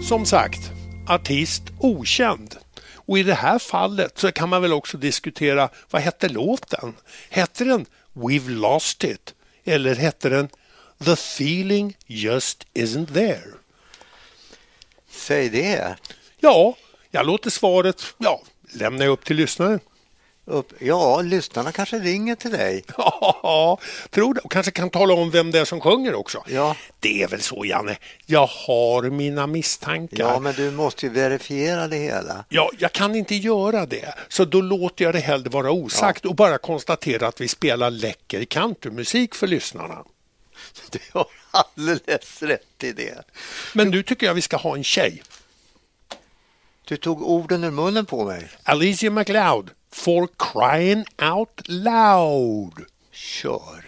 Som sagt, artist okänd. Och i det här fallet så kan man väl också diskutera, vad hette låten? Hette den We've Lost It? Eller hette den The Feeling Just Isn't There? Säg det. Ja, jag låter svaret, lämna upp till lyssnaren. Ja, lyssnarna kanske ringer till dig. Ja, tror det. Och kanske kan tala om vem det är som sjunger också. Ja. Det är väl så, Janne. Jag har mina misstankar. Ja, men du måste ju verifiera det hela. Ja, jag kan inte göra det. Så då låter jag det hellre vara osagt och bara konstatera att vi spelar läcker countrymusik för lyssnarna. Du har alldeles rätt i det. Men nu tycker jag vi ska ha en tjej. Du tog orden ur munnen på mig. Alicia MacLeod, For Crying Out Loud. Kör.